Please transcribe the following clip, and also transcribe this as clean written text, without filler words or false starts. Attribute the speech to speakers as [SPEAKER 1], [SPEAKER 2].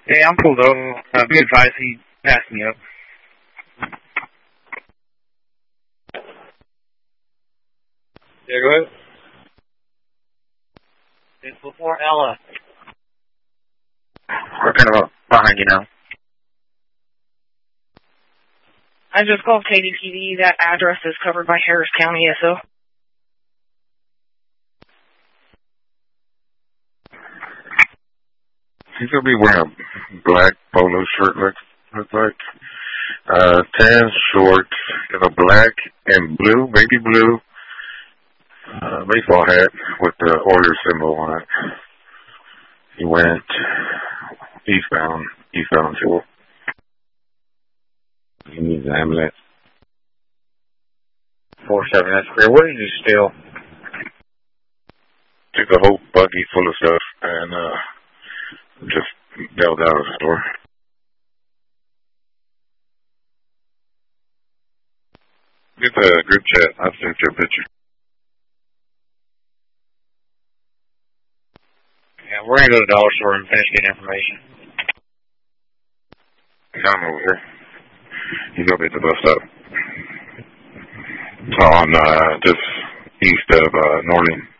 [SPEAKER 1] Hey, I'm pulled over. Be advised, he passed me up.
[SPEAKER 2] Yeah, go ahead.
[SPEAKER 1] It's before Ella.
[SPEAKER 3] We're kind of behind you now.
[SPEAKER 4] I just called KDPD. That address is covered by Harris County SO.
[SPEAKER 3] He's gonna be wearing a black polo shirt, looks like. Tan shorts, and a black and blue, baby blue, baseball hat with the Order symbol on it. He went eastbound tour.
[SPEAKER 2] He needs an ambulance.
[SPEAKER 3] 4-7, that's clear. What did you steal? Took a whole buggy full of stuff and just bailed out of the store. Get the group chat. I'll send you a picture.
[SPEAKER 1] Yeah, we're going to go to the dollar store and finish getting information.
[SPEAKER 3] I'm over here. He's over at the bus stop. It's on just east of Norland.